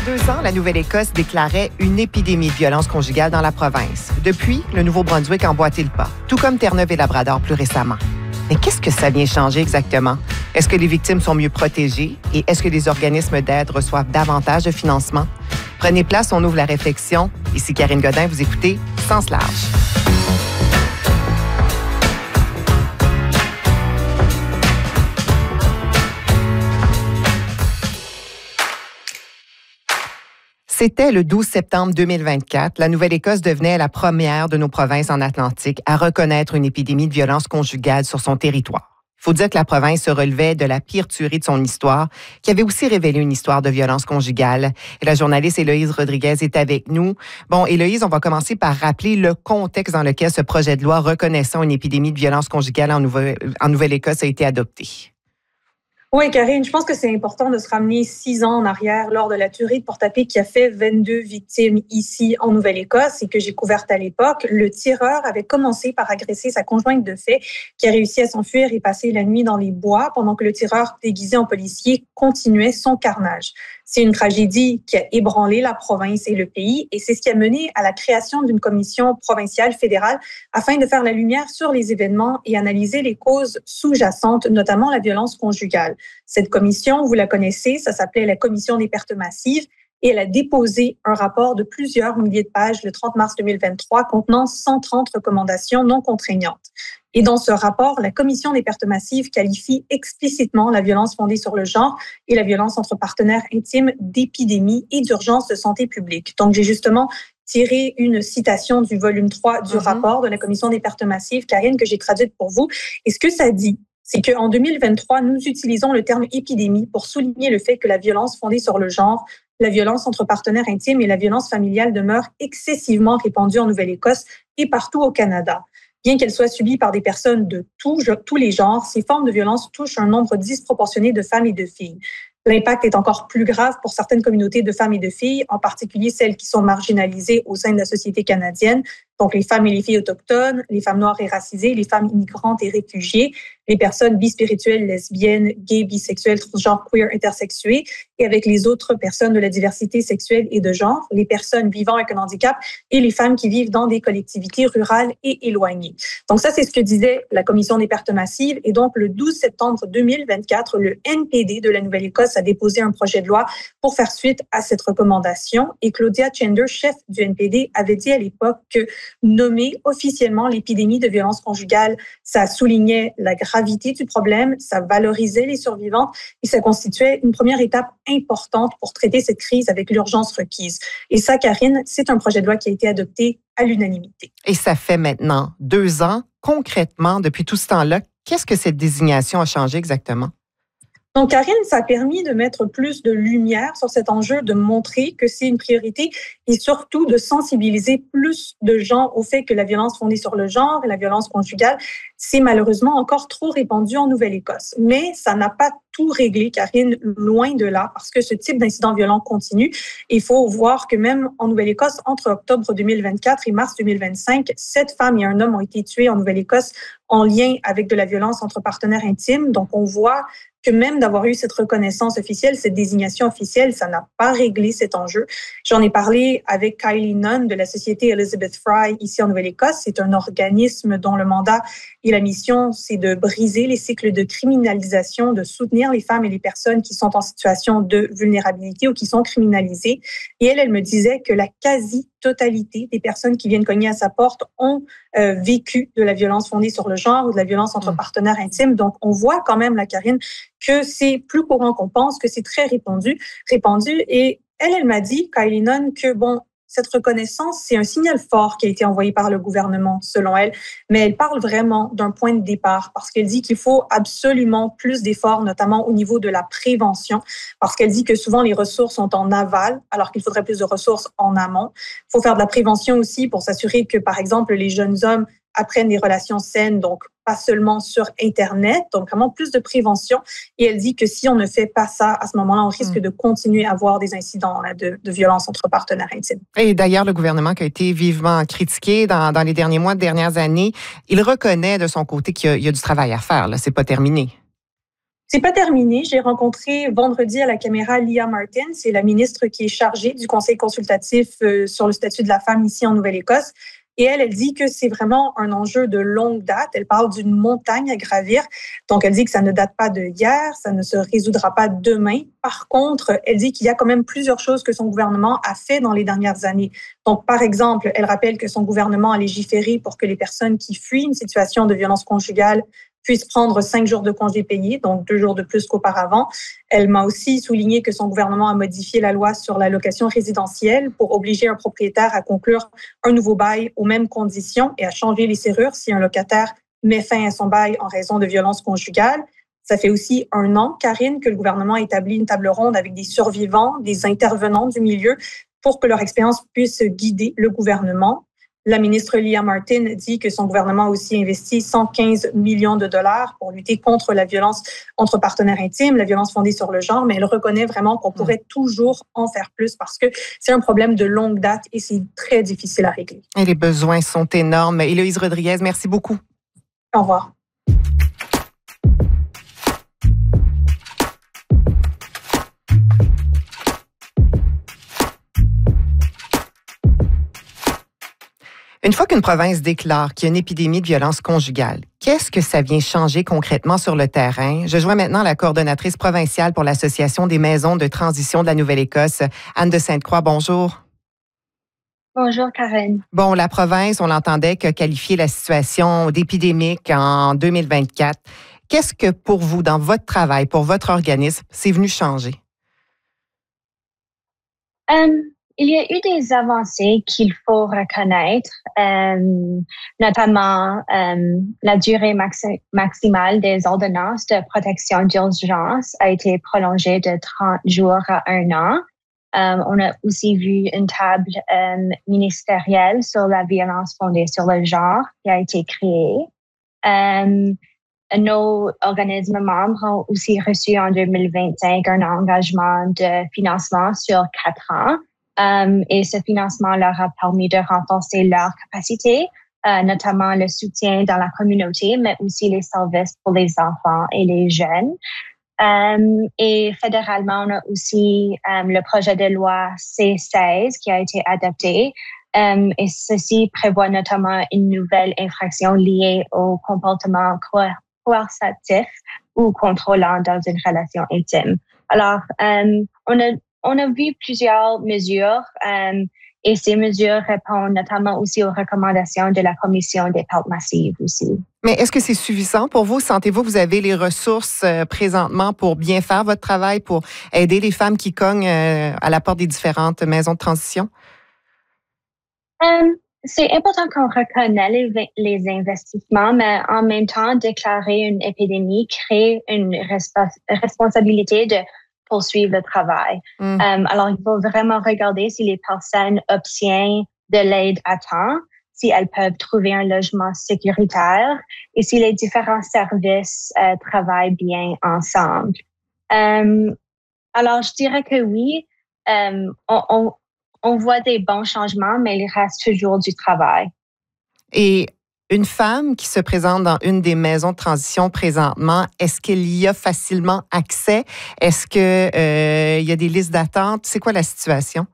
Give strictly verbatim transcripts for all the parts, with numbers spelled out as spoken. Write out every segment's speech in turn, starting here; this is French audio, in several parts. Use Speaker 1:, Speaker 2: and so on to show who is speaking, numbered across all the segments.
Speaker 1: deux ans, la Nouvelle-Écosse déclarait une épidémie de violence conjugale dans la province. Depuis, le Nouveau-Brunswick a emboîté le pas, tout comme Terre-Neuve et Labrador plus récemment. Mais qu'est-ce que ça vient changer exactement? Est-ce que les victimes sont mieux protégées et est-ce que les organismes d'aide reçoivent davantage de financement? Prenez place, on ouvre la réflexion. Ici Karine Godin, vous écoutez Sens large. C'était le douze septembre deux mille vingt-quatre. La Nouvelle-Écosse devenait la première de nos provinces en Atlantique à reconnaître une épidémie de violence conjugale sur son territoire. Il faut dire que la province se relevait de la pire tuerie de son histoire, qui avait aussi révélé une histoire de violence conjugale. Et la journaliste Héloïse Rodriguez est avec nous. Bon, Héloïse, on va commencer par rappeler le contexte dans lequel ce projet de loi reconnaissant une épidémie de violence conjugale en, Nouvelle- en Nouvelle-Écosse a été adopté.
Speaker 2: Oui, Karine, je pense que c'est important de se ramener six ans en arrière lors de la tuerie de Portapique qui a fait vingt-deux victimes ici en Nouvelle-Écosse et que j'ai couverte à l'époque. Le tireur avait commencé par agresser sa conjointe de fait qui a réussi à s'enfuir et passer la nuit dans les bois pendant que le tireur déguisé en policier continuait son carnage. C'est une tragédie qui a ébranlé la province et le pays et c'est ce qui a mené à la création d'une commission provinciale fédérale afin de faire la lumière sur les événements et analyser les causes sous-jacentes, notamment la violence conjugale. Cette commission, vous la connaissez, ça s'appelait la Commission des pertes massives et elle a déposé un rapport de plusieurs milliers de pages le trente mars deux mille vingt-trois contenant cent trente recommandations non contraignantes. Et dans ce rapport, la Commission des pertes massives qualifie explicitement la violence fondée sur le genre et la violence entre partenaires intimes d'épidémie et d'urgence de santé publique. Donc, j'ai justement tiré une citation du volume trois du mm-hmm. rapport de la Commission des pertes massives, Karine, que j'ai traduite pour vous. Et ce que ça dit, c'est qu'en deux mille vingt-trois, nous utilisons le terme épidémie pour souligner le fait que la violence fondée sur le genre, la violence entre partenaires intimes et la violence familiale demeurent excessivement répandues en Nouvelle-Écosse et partout au Canada. Bien qu'elles soient subies par des personnes de tout, tous les genres, ces formes de violence touchent un nombre disproportionné de femmes et de filles. L'impact est encore plus grave pour certaines communautés de femmes et de filles, en particulier celles qui sont marginalisées au sein de la société canadienne, donc les femmes et les filles autochtones, les femmes noires et racisées, les femmes immigrantes et réfugiées, les personnes bispirituelles, lesbiennes, gays, bisexuelles, transgenres, queer, intersexuées, et avec les autres personnes de la diversité sexuelle et de genre, les personnes vivant avec un handicap et les femmes qui vivent dans des collectivités rurales et éloignées. Donc ça, c'est ce que disait la Commission des pertes massives. Et donc, le douze septembre deux mille vingt-quatre, le N P D de la Nouvelle-Écosse a déposé un projet de loi pour faire suite à cette recommandation. Et Claudia Chender, chef du N P D, avait dit à l'époque que nommer officiellement l'épidémie de violence conjugale, ça soulignait la gravité du problème, ça valorisait les survivantes et ça constituait une première étape importante pour traiter cette crise avec l'urgence requise. Et ça, Karine, c'est un projet de loi qui a été adopté à l'unanimité.
Speaker 1: Et ça fait maintenant deux ans. Concrètement, depuis tout ce temps-là, qu'est-ce que cette désignation a changé exactement?
Speaker 2: Donc, Karine, ça a permis de mettre plus de lumière sur cet enjeu, de montrer que c'est une priorité et surtout de sensibiliser plus de gens au fait que la violence fondée sur le genre et la violence conjugale, c'est malheureusement encore trop répandu en Nouvelle-Écosse. Mais ça n'a pas tout réglé, Karine, loin de là, parce que ce type d'incident violent continue. Il faut voir que même en Nouvelle-Écosse, entre octobre deux mille vingt-quatre et mars deux mille vingt-cinq, sept femmes et un homme ont été tués en Nouvelle-Écosse en lien avec de la violence entre partenaires intimes. Donc, on voit que même d'avoir eu cette reconnaissance officielle, cette désignation officielle, ça n'a pas réglé cet enjeu. J'en ai parlé avec Kylie Nunn de la Société Elizabeth Fry ici en Nouvelle-Écosse. C'est un organisme dont le mandat et la mission, c'est de briser les cycles de criminalisation, de soutenir les femmes et les personnes qui sont en situation de vulnérabilité ou qui sont criminalisées. Et elle, elle me disait que la quasi-totalité des personnes qui viennent cogner à sa porte ont euh, vécu de la violence fondée sur le genre ou de la violence entre mmh. partenaires intimes. Donc, on voit quand même, la Karine, que c'est plus courant qu'on pense, que c'est très répandu, répandu. Et elle, elle m'a dit, Kylie Nunn, que bon, cette reconnaissance, c'est un signal fort qui a été envoyé par le gouvernement, selon elle, mais elle parle vraiment d'un point de départ parce qu'elle dit qu'il faut absolument plus d'efforts, notamment au niveau de la prévention, parce qu'elle dit que souvent les ressources sont en aval, alors qu'il faudrait plus de ressources en amont. Il faut faire de la prévention aussi pour s'assurer que, par exemple, les jeunes hommes apprennent des relations saines, donc pas seulement sur Internet, donc vraiment plus de prévention. Et elle dit que si on ne fait pas ça, à ce moment-là, on risque mmh. de continuer à avoir des incidents là, de, de violence entre partenaires intimes.
Speaker 1: Et d'ailleurs, le gouvernement qui a été vivement critiqué dans, dans les derniers mois, dernières années, il reconnaît de son côté qu'il y a, il y a du travail à faire. Là, c'est pas terminé.
Speaker 2: C'est pas terminé. J'ai rencontré vendredi à la caméra Leah Martin, c'est la ministre qui est chargée du Conseil consultatif euh, sur le statut de la femme ici en Nouvelle-Écosse. Et elle, elle dit que c'est vraiment un enjeu de longue date. Elle parle d'une montagne à gravir. Donc, elle dit que ça ne date pas de hier, ça ne se résoudra pas demain. Par contre, elle dit qu'il y a quand même plusieurs choses que son gouvernement a fait dans les dernières années. Donc, par exemple, elle rappelle que son gouvernement a légiféré pour que les personnes qui fuient une situation de violence conjugale puissent prendre cinq jours de congés payés, donc deux jours de plus qu'auparavant. Elle m'a aussi souligné que son gouvernement a modifié la loi sur la location résidentielle pour obliger un propriétaire à conclure un nouveau bail aux mêmes conditions et à changer les serrures si un locataire met fin à son bail en raison de violences conjugales. Ça fait aussi un an, Karine, que le gouvernement a établi une table ronde avec des survivants, des intervenants du milieu pour que leur expérience puisse guider le gouvernement. La ministre Leah Martin dit que son gouvernement a aussi investi cent quinze millions de dollars pour lutter contre la violence entre partenaires intimes, la violence fondée sur le genre, mais elle reconnaît vraiment qu'on pourrait toujours en faire plus parce que c'est un problème de longue date et c'est très difficile à régler.
Speaker 1: Et les besoins sont énormes. Héloïse Rodriguez, merci beaucoup.
Speaker 2: Au revoir.
Speaker 1: Une fois qu'une province déclare qu'il y a une épidémie de violence conjugale, qu'est-ce que ça vient changer concrètement sur le terrain? Je joins maintenant la coordonnatrice provinciale pour l'Association des maisons de transition de la Nouvelle-Écosse, Anne de Sainte-Croix. Bonjour.
Speaker 3: Bonjour, Karen.
Speaker 1: Bon, la province, on l'entendait, que qualifier la situation d'épidémique en deux mille vingt-quatre. Qu'est-ce que pour vous, dans votre travail, pour votre organisme, c'est venu changer?
Speaker 3: Um... Il y a eu des avancées qu'il faut reconnaître, euh, notamment euh, la durée maxi- maximale des ordonnances de protection d'urgence a été prolongée de trente jours à un an. Euh, on a aussi vu une table euh, ministérielle sur la violence fondée sur le genre qui a été créée. Euh, nos organismes membres ont aussi reçu en deux mille vingt-cinq un engagement de financement sur quatre ans. Um, et ce financement leur a permis de renforcer leur capacité, euh, notamment le soutien dans la communauté, mais aussi les services pour les enfants et les jeunes. Um, et fédéralement, on a aussi um, le projet de loi C seize qui a été adopté. Um, et ceci prévoit notamment une nouvelle infraction liée au comportement coercitif ou contrôlant dans une relation intime. Alors, um, on a On a vu plusieurs mesures euh, et ces mesures répondent notamment aussi aux recommandations de la Commission des pertes massives aussi.
Speaker 1: Mais est-ce que c'est suffisant pour vous? Sentez-vous que vous avez les ressources euh, présentement pour bien faire votre travail, pour aider les femmes qui cognent euh, à la porte des différentes maisons de transition?
Speaker 3: Um, c'est important qu'on reconnaisse les, les investissements, mais en même temps, déclarer une épidémie crée une resp- responsabilité de poursuivre le travail. Mm. Um, alors, il faut vraiment regarder si les personnes obtiennent de l'aide à temps, si elles peuvent trouver un logement sécuritaire et si les différents services euh, travaillent bien ensemble. Um, alors, je dirais que oui, um, on, on, on voit des bons changements, mais il reste toujours du travail.
Speaker 1: Et une femme qui se présente dans une des maisons de transition présentement, est-ce qu'il y a facilement accès? Est-ce qu'il euh, y a des listes d'attente? C'est quoi la situation?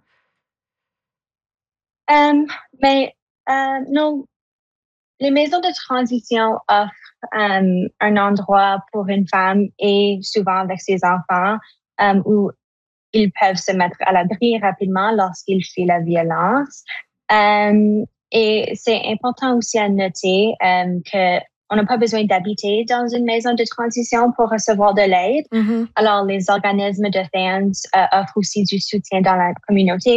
Speaker 3: Um, mais, euh, non, les maisons de transition offrent um, un endroit pour une femme et souvent avec ses enfants um, où ils peuvent se mettre à l'abri rapidement lorsqu'ils fuient la violence. Um, Et c'est important aussi à noter euh, qu'on n'a pas besoin d'habiter dans une maison de transition pour recevoir de l'aide. Mm-hmm. Alors, les organismes de fans euh, offrent aussi du soutien dans la communauté,